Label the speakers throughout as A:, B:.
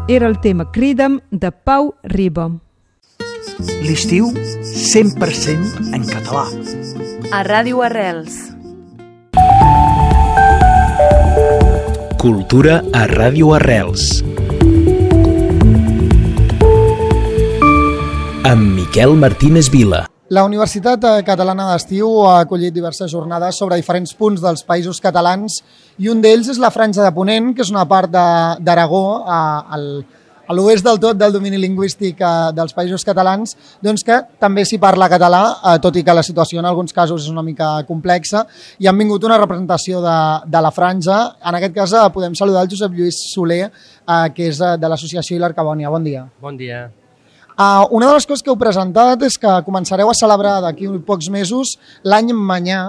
A: Era el tema Crida'm de Pau Riba.
B: L'estiu 100% en català.
C: A Ràdio Arrels.
D: Cultura a Ràdio Arrels. Amb Miquel Martínez Vila.
E: La Universitat Catalana d'Estiu ha acollit diverses jornades sobre diferents punts dels països catalans i un d'ells és la Franja de Ponent, que és una part d'Aragó, a l'oest del tot del domini lingüístic dels països catalans, doncs que també s'hi parla català, tot i que la situació en alguns casos és una mica complexa, i han vingut una representació de la Franja. En aquest cas podem saludar el Josep Lluís Soler, que és de l'associació Hilar Cabònia. Bon dia.
F: Bon dia.
E: Una de les coses que heu presentat és que començareu a celebrar d'aquí pocs mesos l'any Manyà,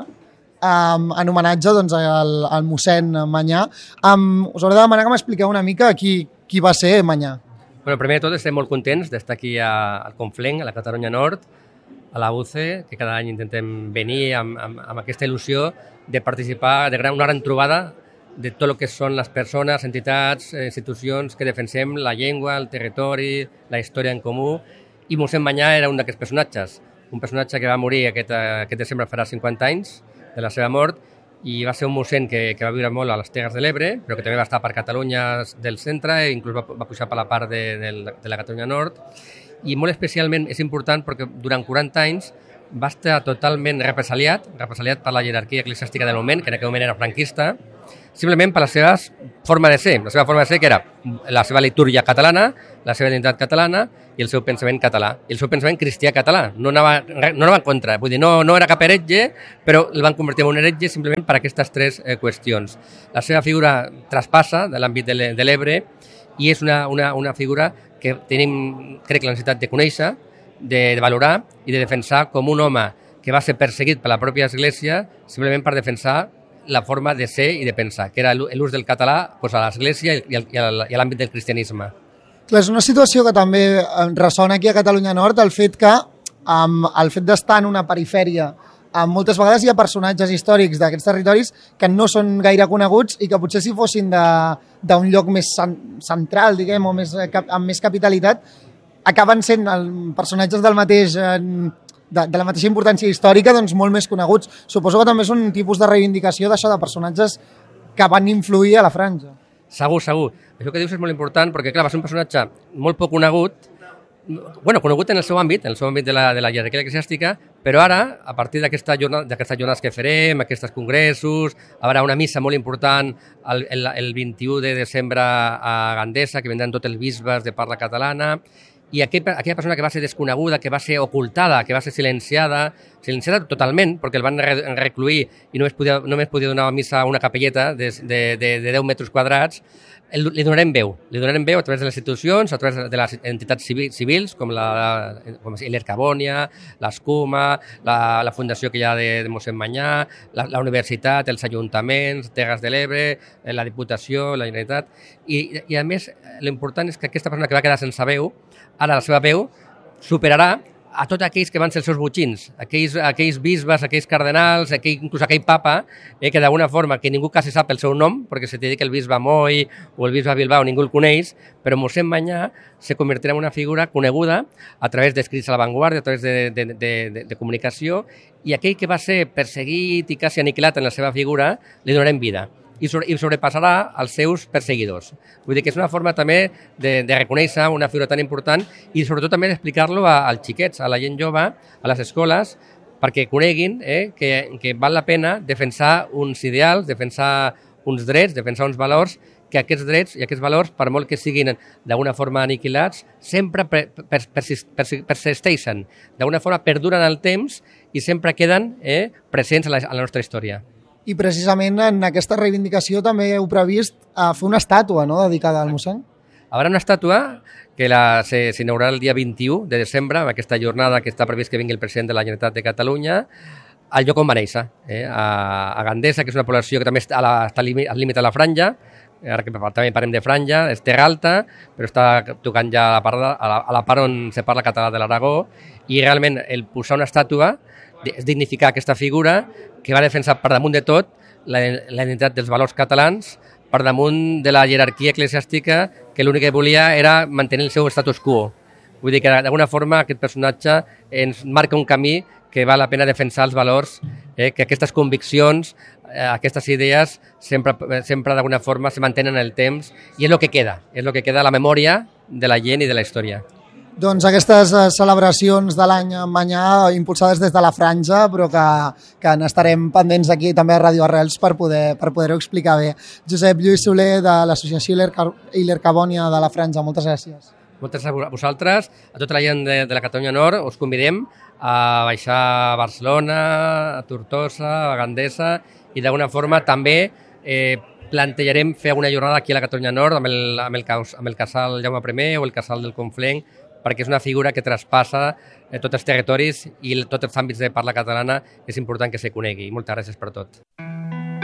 E: en homenatge al mossèn Manyà. Us hauré de demanar que m'expliqueu una mica qui va ser Manyà.
F: Bueno, primer de tot estem molt contents d'estar aquí al Conflent, a la Catalunya Nord, a la UCE, que cada any intentem venir amb aquesta il·lusió de participar de una gran trobada de tot el que són les persones, entitats, institucions que defensem la llengua, el territori, la història en comú. I mossèn Manyà era un d'aquests personatges, un personatge que va morir aquest desembre farà 50 anys de la seva mort, i va ser un mossèn que va viure molt a les Terres de l'Ebre, però que també va estar per Catalunya del centre, i inclús va pujar per la part de la Catalunya Nord. I molt especialment és important perquè durant 40 anys va estar totalment represaliat per la jerarquia eclesiàstica del moment, que en aquell moment era franquista, simplement per la seva forma de ser. La seva forma de ser, que era la seva litúrgia catalana, la seva identitat catalana i el seu pensament català. I el seu pensament cristià català. No anava en contra. Vull dir, no era cap heretge, però el van convertir en un heretge simplement per aquestes tres qüestions. La seva figura traspassa de l'àmbit de l'Ebre i és una figura que tenim, crec, la necessitat de conèixer, de valorar i de defensar com un home que va ser perseguit per la pròpia Església simplement per defensar la forma de ser i de pensar, que era l'ús del català a l'Església i a l'àmbit del cristianisme.
E: Clar, és una situació que també ressona aquí a Catalunya Nord, el fet d'estar en una perifèria. Moltes vegades hi ha personatges històrics d'aquests territoris que no són gaire coneguts i que potser si fossin d'un lloc més central, diguem, o amb més capitalitat, acaben sent personatges de la mateixa importància històrica, doncs molt més coneguts. Suposo que també és un tipus de reivindicació d'això, de personatges que van influir a la Franja.
F: Segur. Això que dius és molt important perquè, clar, va ser un personatge molt poc conegut, conegut en el seu àmbit de la jerarquia eclesiàstica, però ara, a partir d'aquestes jornades que farem, aquests congressos, hi haurà una missa molt important el 21 de desembre a Gandesa, que vendran tots els bisbes de parla catalana, i aquella persona que va ser desconeguda, que va ser ocultada, que va ser silenciada totalment, perquè el van recluir i només podia donar missa a una capelleta de 10 metres quadrats, li donarem veu a través de les institucions, a través de les entitats civils, com Hilar Cabònia, l'Escuma, la fundació que hi ha de mossèn Manyà, la universitat, els ajuntaments, Terres de l'Ebre, la Diputació, la Generalitat, i a més l'important és que aquesta persona que va quedar sense veu, ara la seva veu superarà a tots aquells que van ser els seus botxins, aquells bisbes, aquells cardenals, inclús aquell papa, que d'alguna forma, que ningú quasi sap el seu nom, perquè se té que el bisbe Moy o el bisbe Bilbao ningú el coneix, però mossèn Manyà se convertirà en una figura coneguda a través d'escrits a l'avantguarda, a través de comunicació, i aquell que va ser perseguit i quasi aniquilat en la seva figura, li donarem vida i sobrepassarà els seus perseguidors. Vull dir que és una forma també de reconèixer una figura tan important i sobretot també d'explicar-lo als xiquets, a la gent jove, a les escoles, perquè coneguin que val la pena defensar uns ideals, defensar uns drets, defensar uns valors, que aquests drets i aquests valors, per molt que siguin d'alguna forma aniquilats, sempre persisteixen, d'alguna forma perduren el temps i sempre queden presents a la nostra història.
E: I precisament en aquesta reivindicació també heu previst fer una estàtua, no?, dedicada al mossèn.
F: Hi haurà una estàtua que s'inaugurarà el dia 21 de desembre, amb aquesta jornada que està previst que vingui el president de la Generalitat de Catalunya, al lloc on va néixer, a Gandesa, que és una població que també està al límit de la Franja, ara que també parlem de Franja, és Terra Alta, però està tocant ja a la part on se parla català de l'Aragó, i realment el posar una estàtua és dignificar aquesta figura que va defensar per damunt de tot la identitat dels valors catalans, per damunt de la jerarquia eclesiàstica que l'únic que volia era mantenir el seu status quo. Vull dir que d'alguna forma aquest personatge ens marca un camí que val la pena defensar els valors, que aquestes conviccions, aquestes idees sempre d'alguna forma se mantenen en el temps i és el que queda a la memòria de la gent i de la història.
E: Doncs aquestes celebracions de l'any Manyà impulsades des de la Franja, però que n'estarem pendents aquí també a Ràdio Arrels per poder-ho explicar bé. Josep Lluís Soler, de l'associació Ilercabònia de la Franja, moltes gràcies.
F: Moltes gràcies a vosaltres, a tota la gent de la Catalunya Nord, us convidem a baixar a Barcelona, a Tortosa, a Gandesa, i d'alguna forma també plantejarem fer alguna jornada aquí a la Catalunya Nord amb el casal Jaume I o el casal del Conflent, perquè és una figura que traspassa tots els territoris i tots els àmbits de parla catalana, és important que se conegui. Moltes gràcies per tot.